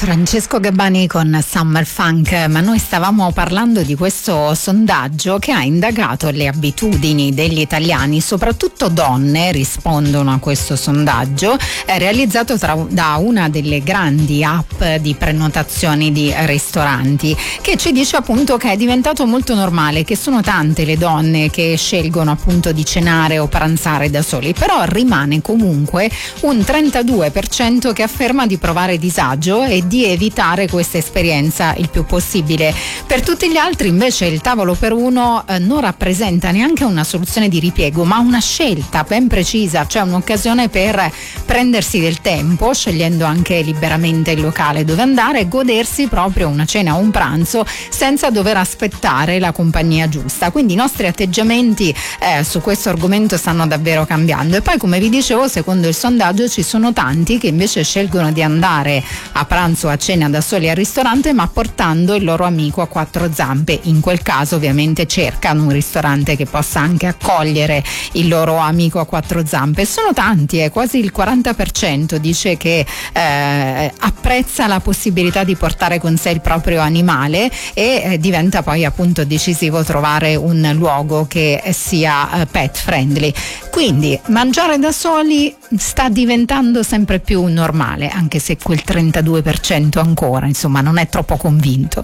Francesco Gabbani con Summer Funk, ma noi stavamo parlando di questo sondaggio che ha indagato le abitudini degli italiani, soprattutto donne rispondono a questo sondaggio, realizzato da una delle grandi app di prenotazioni di ristoranti, che ci dice appunto che è diventato molto normale, che sono tante le donne che scelgono appunto di cenare o pranzare da soli, però rimane comunque un 32% che afferma di provare disagio e di evitare questa esperienza il più possibile. Per tutti gli altri invece il tavolo per uno non rappresenta neanche una soluzione di ripiego, ma una scelta ben precisa, cioè un'occasione per prendersi del tempo, scegliendo anche liberamente il locale dove andare e godersi proprio una cena o un pranzo senza dover aspettare la compagnia giusta. Quindi i nostri atteggiamenti su questo argomento stanno davvero cambiando. E poi, come vi dicevo, secondo il sondaggio ci sono tanti che invece scelgono di andare a pranzo o a cena da soli al ristorante, ma portando il loro amico a quattro zampe. In quel caso ovviamente cercano un ristorante che possa anche accogliere il loro amico a quattro zampe. Sono tanti, quasi il 40% dice che apprezza la possibilità di portare con sé il proprio animale e diventa poi appunto decisivo trovare un luogo che sia pet friendly. Quindi mangiare da soli sta diventando sempre più normale, anche se quel 32% ancora, insomma, non è troppo convinto.